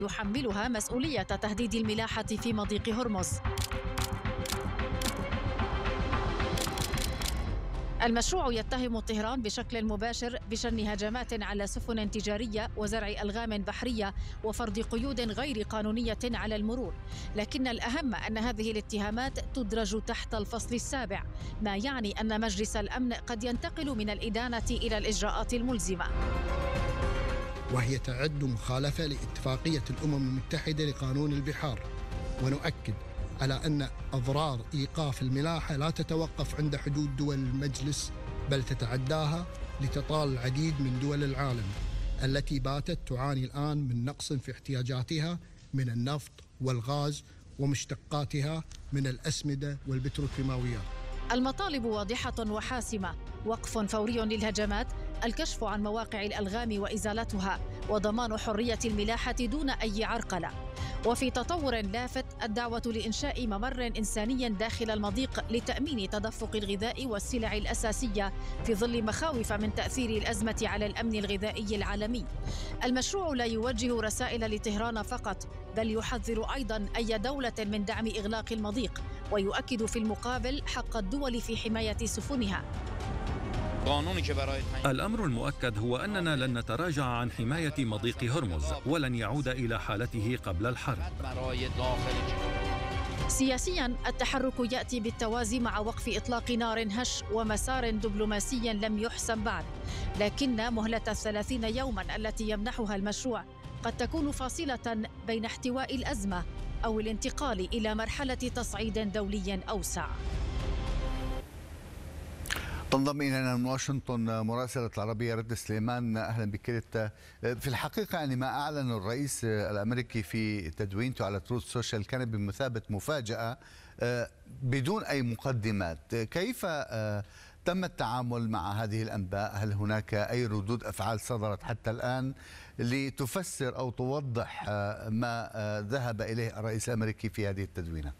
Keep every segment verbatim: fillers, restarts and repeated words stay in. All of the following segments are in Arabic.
يحملها مسؤولية تهديد الملاحة في مضيق هرمز. المشروع يتهم طهران بشكل مباشر بشن هجمات على سفن تجارية وزرع ألغام بحرية وفرض قيود غير قانونية على المرور، لكن الأهم أن هذه الاتهامات تدرج تحت الفصل السابع، ما يعني أن مجلس الأمن قد ينتقل من الإدانة إلى الإجراءات الملزمة، وهي تعد مخالفة لاتفاقية الأمم المتحدة لقانون البحار. ونؤكد على أن أضرار إيقاف الملاحة لا تتوقف عند حدود دول المجلس، بل تتعداها لتطال العديد من دول العالم التي باتت تعاني الآن من نقص في احتياجاتها من النفط والغاز ومشتقاتها من الأسمدة والبتروكيماويات. المطالب واضحة وحاسمة: وقف فوري للهجمات، الكشف عن مواقع الألغام وإزالتها، وضمان حرية الملاحة دون أي عرقلة. وفي تطور لافت، الدعوة لإنشاء ممر إنساني داخل المضيق لتأمين تدفق الغذاء والسلع الأساسية في ظل مخاوف من تأثير الأزمة على الأمن الغذائي العالمي. المشروع لا يوجه رسائل لطهران فقط، بل يحذر أيضا أي دولة من دعم إغلاق المضيق، ويؤكد في المقابل حق الدول في حماية سفنها. الأمر المؤكد هو أننا لن نتراجع عن حماية مضيق هرمز ولن يعود إلى حالته قبل الحرب. سياسيا، التحرك يأتي بالتوازي مع وقف إطلاق نار هش ومسار دبلوماسي لم يحسم بعد، لكن مهلة الثلاثين يوما التي يمنحها المشروع قد تكون فاصلة بين احتواء الأزمة أو الانتقال إلى مرحلة تصعيد دولي أوسع. تنضم إلينا من واشنطن مراسلة العربية رد سليمان. أهلا بك. في الحقيقة يعني ما أعلن الرئيس الأمريكي في تدوينته على تروث سوشيال كان بمثابة مفاجأة بدون أي مقدمات. كيف تم التعامل مع هذه الأنباء؟ هل هناك أي ردود أفعال صدرت حتى الآن لتفسر أو توضح ما ذهب إليه الرئيس الأمريكي في هذه التدوينة؟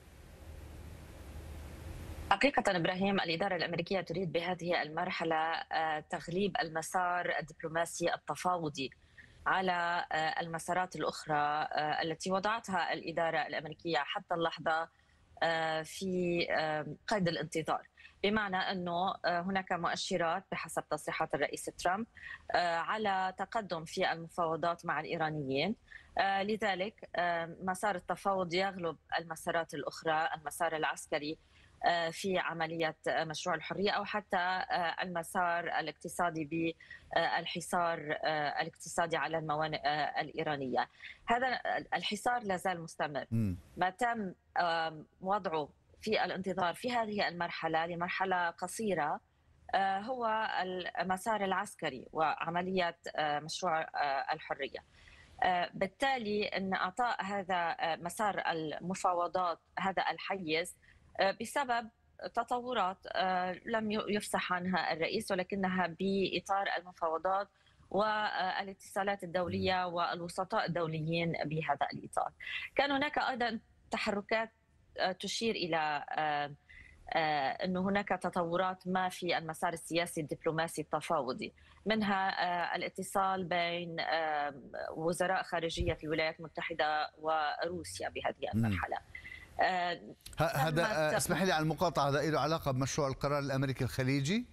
حقيقة إبراهيم، الإدارة الأمريكية تريد بهذه المرحلة تغليب المسار الدبلوماسي التفاوضي على المسارات الأخرى التي وضعتها الإدارة الأمريكية حتى اللحظة في قيد الانتظار، بمعنى أنه هناك مؤشرات بحسب تصريحات الرئيس ترامب على تقدم في المفاوضات مع الإيرانيين. لذلك مسار التفاوض يغلب المسارات الأخرى، المسار العسكري في عملية مشروع الحرية أو حتى المسار الاقتصادي بالحصار الاقتصادي على الموانئ الإيرانية. هذا الحصار لا زال مستمر. ما تم وضعه في الانتظار في هذه المرحلة لمرحلة قصيرة هو المسار العسكري وعملية مشروع الحرية. بالتالي أن أعطاء هذا مسار المفاوضات هذا الحيز بسبب تطورات لم يفصح عنها الرئيس، ولكنها بإطار المفاوضات والاتصالات الدولية والوسطاء الدوليين بهذا الإطار. كان هناك أيضا تحركات تشير إلى أن هناك تطورات ما في المسار السياسي الدبلوماسي التفاوضي، منها الاتصال بين وزراء خارجية الولايات المتحدة وروسيا بهذه المرحلة. آه هذا اسمح لي على المقاطعة، هذا له علاقة بمشروع القرار الأمريكي الخليجي؟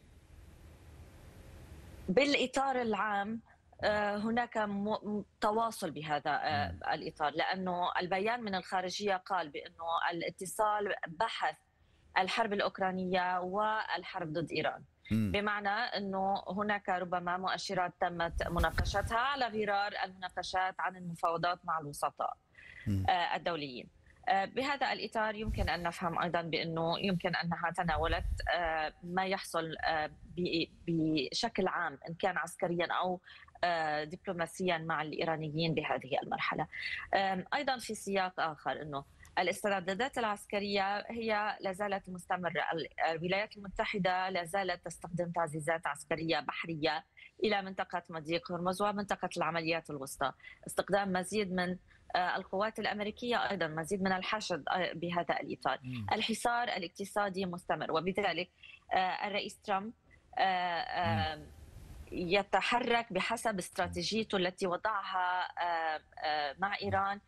بالإطار العام هناك تواصل بهذا الإطار، لأنه البيان من الخارجية قال بأنه الاتصال بحث الحرب الأوكرانية والحرب ضد إيران، بمعنى أنه هناك ربما مؤشرات تمت مناقشتها على غرار المناقشات عن المفاوضات مع الوسطاء الدوليين. بهذا الإطار يمكن أن نفهم أيضا بأنه يمكن أنها تناولت ما يحصل بشكل عام إن كان عسكريا أو دبلوماسيا مع الإيرانيين بهذه المرحلة. أيضا في سياق آخر أنه الاستعدادات العسكرية هي لا زالت مستمرة. الولايات المتحدة لا زالت تستخدم تعزيزات عسكرية بحرية إلى منطقة مضيق هرمز ومنطقة العمليات الوسطى، استخدام مزيد من القوات الأمريكية، أيضا مزيد من الحشد بهذا الإطار. الحصار الاقتصادي مستمر، وبذلك الرئيس ترامب يتحرك بحسب استراتيجيته التي وضعها مع إيران